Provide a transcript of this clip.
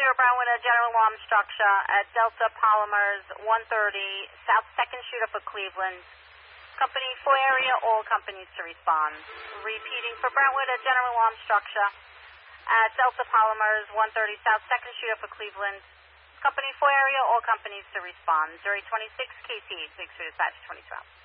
Brownwood, a general alarm structure at Delta Polymers, 130 South 2nd Street up at Cleveland. Company 4 area, all companies to respond. Repeating for Brownwood, a general alarm structure at Delta Polymers, 130 South 2nd Street up at Cleveland. Company 4 area, all companies to respond. 026 KT, 6 dispatch 2012.